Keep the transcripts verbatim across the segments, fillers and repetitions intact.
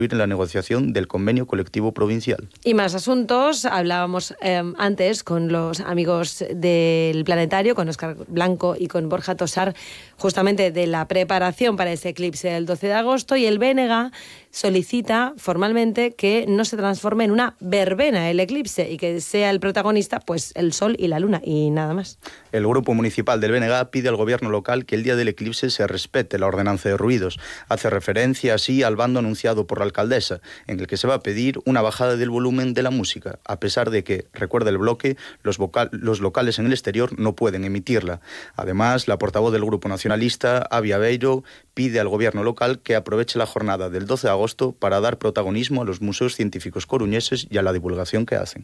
en la negociación del convenio colectivo provincial. Y más asuntos. Hablábamos eh, antes con los amigos del Planetario, con Óscar Blanco y con Borja Tosar, justamente de la preparación para ese eclipse del doce de agosto, y el B N G solicita formalmente que no se transforme en una verbena el eclipse y que sea el protagonista pues el sol y la luna y nada más. El grupo municipal del B N G pide al gobierno local que el día del eclipse se respete la ordenanza de ruidos. Hace referencia así al bando anunciado por la alcaldesa, en el que se va a pedir una bajada del volumen de la música, a pesar de que, recuerda el bloque, los, vocal, los locales en el exterior no pueden emitirla. Además, la portavoz del grupo nacionalista, Avia Beiro, pide al gobierno local que aproveche la jornada del doce de agosto para dar protagonismo a los museos científicos coruñeses y a la divulgación que hacen.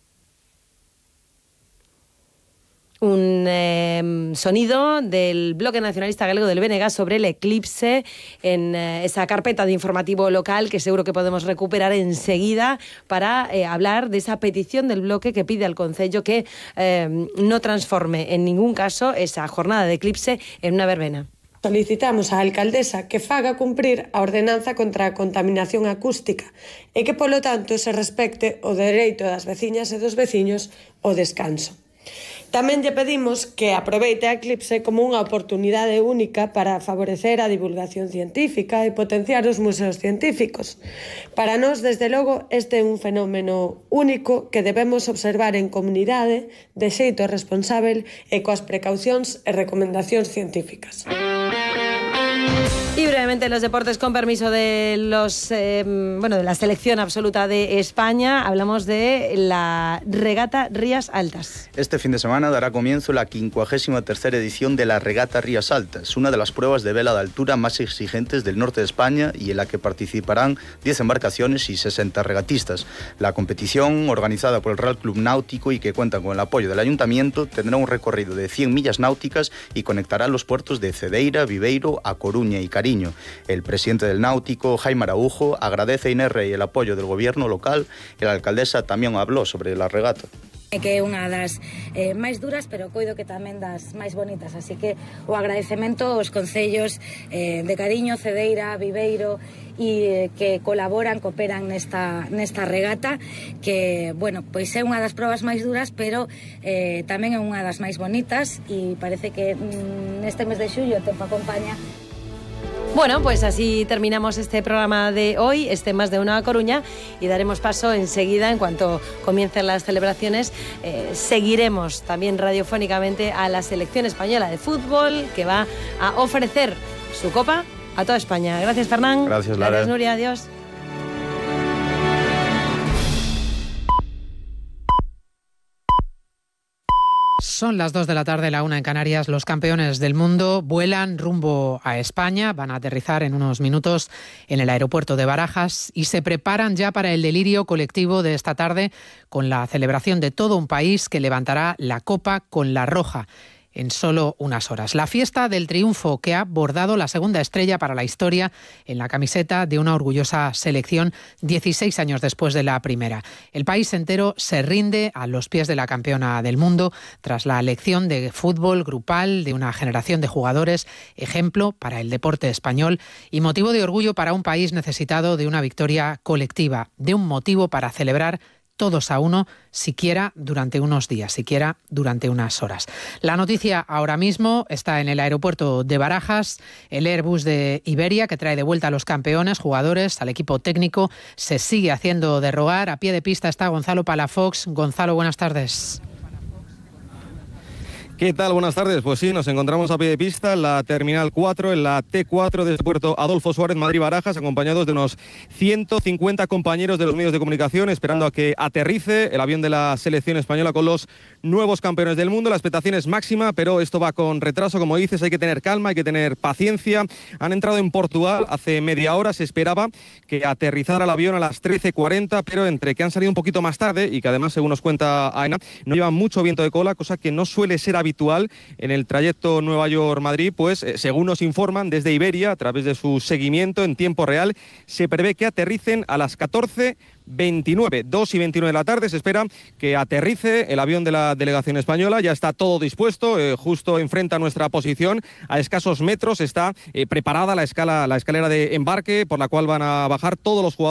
Un eh, sonido del bloque nacionalista galego del B N G sobre el eclipse en eh, esa carpeta de informativo local que seguro que podemos recuperar enseguida para eh, hablar de esa petición del bloque que pide al Concello que eh, no transforme en ningún caso esa jornada de eclipse en una verbena. Solicitamos á alcaldesa que faga cumprir a ordenanza contra a contaminación acústica e que, polo tanto, se respecte o dereito das veciñas e dos veciños ao descanso. Tamén lle pedimos que aproveite a eclipse como unha oportunidade única para favorecer a divulgación científica e potenciar os museos científicos. Para nós, desde logo, este é un fenómeno único que debemos observar en comunidade de xeito responsável e coas precaucións e recomendacións científicas. Y brevemente los deportes, con permiso de los eh, bueno de la selección absoluta de España, hablamos de la regata Rías Altas. Este fin de semana dará comienzo la quincuagésima tercera edición de la regata Rías Altas, una de las pruebas de vela de altura más exigentes del norte de España y en la que participarán diez embarcaciones y sesenta regatistas. La competición, organizada por el Real Club Náutico y que cuenta con el apoyo del Ayuntamiento, tendrá un recorrido de cien millas náuticas y conectará los puertos de Cedeira, Viveiro, A Coruña y Cariño. El presidente del Náutico, Jaime Araujo, agradece a Inés Rey el apoyo del gobierno local y la alcaldesa también habló sobre la regata. Que é unha das eh, máis duras, pero coido que tamén das máis bonitas, así que o agradecemento aos concellos eh, de Cariño, Cedeira, Viveiro e eh, que colaboran, cooperan nesta, nesta regata, que, bueno, pois é unha das probas máis duras, pero eh, tamén é unha das máis bonitas e parece que mm, neste mes de xullo o tempo acompaña. Bueno, pues así terminamos este programa de hoy, este Más de Uno a Coruña, y daremos paso enseguida, en cuanto comiencen las celebraciones, eh, seguiremos también radiofónicamente a la selección española de fútbol, que va a ofrecer su copa a toda España. Gracias, Fernán. Gracias, Lara. Gracias, Nuria. Adiós. Son las dos de la tarde, la una en Canarias. Los campeones del mundo vuelan rumbo a España. Van a aterrizar en unos minutos en el aeropuerto de Barajas y se preparan ya para el delirio colectivo de esta tarde con la celebración de todo un país que levantará la copa con la roja en solo unas horas. La fiesta del triunfo que ha bordado la segunda estrella para la historia en la camiseta de una orgullosa selección dieciséis años después de la primera. El país entero se rinde a los pies de la campeona del mundo tras la elección de fútbol grupal de una generación de jugadores, ejemplo para el deporte español y motivo de orgullo para un país necesitado de una victoria colectiva, de un motivo para celebrar todos a uno, siquiera durante unos días, siquiera durante unas horas. La noticia ahora mismo está en el aeropuerto de Barajas. El Airbus de Iberia, que trae de vuelta a los campeones, jugadores, al equipo técnico, se sigue haciendo de rogar. A pie de pista está Gonzalo Palafox. Gonzalo, buenas tardes. ¿Qué tal? Buenas tardes. Pues sí, nos encontramos a pie de pista en la Terminal cuatro, en la T cuatro del puerto Adolfo Suárez, Madrid-Barajas, acompañados de unos ciento cincuenta compañeros de los medios de comunicación, esperando a que aterrice el avión de la selección española con los nuevos campeones del mundo. La expectación es máxima, pero esto va con retraso, como dices, hay que tener calma, hay que tener paciencia. Han entrado en Portugal hace media hora, se esperaba que aterrizara el avión a las trece cuarenta, pero entre que han salido un poquito más tarde y que además, según nos cuenta Aena, no llevan mucho viento de cola, cosa que no suele ser habitual en el trayecto Nueva York-Madrid, pues eh, según nos informan desde Iberia, a través de su seguimiento en tiempo real, se prevé que aterricen a las catorce veintinueve, dos y veintinueve de la tarde. Se espera que aterrice el avión de la la delegación española. Ya está todo dispuesto, eh, justo enfrente a nuestra posición, a escasos metros está eh, preparada la, escala, la escalera de embarque por la cual van a bajar todos los jugadores